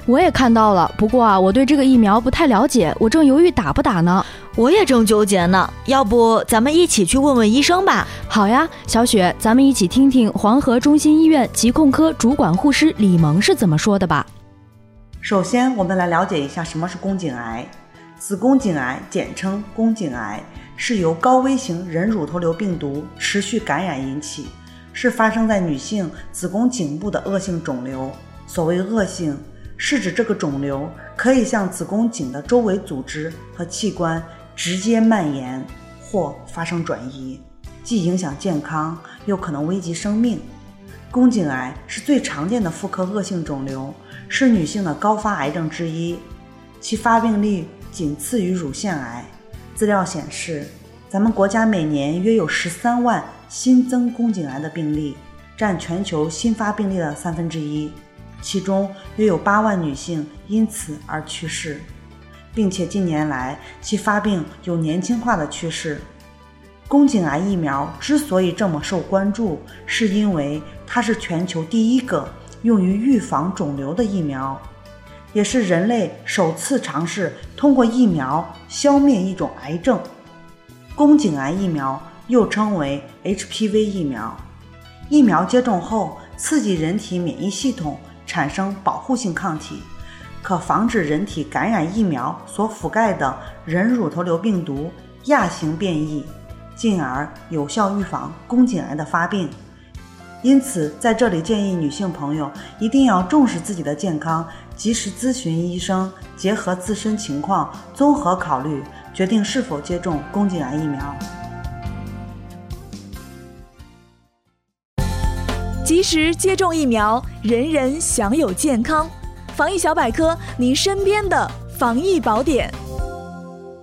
我也看到了，不过我对这个疫苗不太了解，我正犹豫打不打呢。 我也正纠结呢，要不咱们一起去问问医生吧？ 好呀，小雪，咱们一起听听黄河中心医院疾控科主管护师李萌是怎么说的吧。 首先，我们来了解一下什么是宫颈癌。子宫颈癌简称宫颈癌，是由高危型人乳头瘤病毒持续感染引起，是发生在女性子宫颈部的恶性肿瘤。所谓恶性，是指这个肿瘤可以向子宫颈的周围组织和器官直接蔓延或发生转移，既影响健康，又可能危及生命。宫颈癌是最常见的妇科恶性肿瘤，是女性的高发癌症之一，其发病率仅次于乳腺癌。资料显示，咱们国家每年约有13万新增宫颈癌的病例，占全球新发病例的1/3，其中约有8万女性因此而去世，并且近年来其发病有年轻化的趋势。宫颈癌疫苗之所以这么受关注，是因为它是全球第一个用于预防肿瘤的疫苗，也是人类首次尝试通过疫苗消灭一种癌症。宫颈癌疫苗又称为 HPV 疫苗，疫苗接种后刺激人体免疫系统产生保护性抗体，可防止人体感染疫苗所覆盖的人乳头瘤病毒亚型变异，进而有效预防宫颈癌的发病。因此在这里建议女性朋友一定要重视自己的健康，及时咨询医生，结合自身情况综合考虑，决定是否接种宫颈癌疫苗。 及时接种疫苗，人人享有健康。防疫小百科，您身边的防疫宝典。